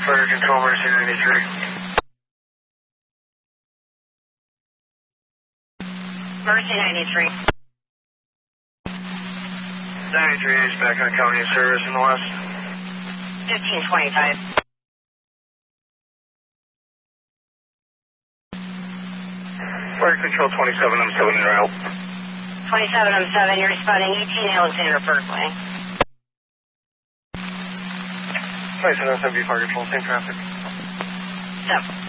Fire Control, Mercy 93. Mercy 93. 93 is back on county service in the west. 1525. Fire Control 27, I'm 7 in route. 27, I'm 7. You're responding 18 Alexander Berkeley. 27, Fire Control, same traffic. 7.